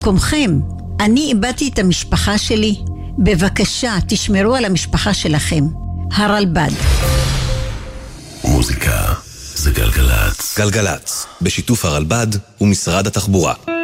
קומכם, אני איבדתי את המשפחה שלי. בבקשה, תשמרו על המשפחה שלכם. הרלב"ד. מוזיקה זה גלגלץ. גלגלץ, בשיתוף הרלב"ד ומשרד התחבורה.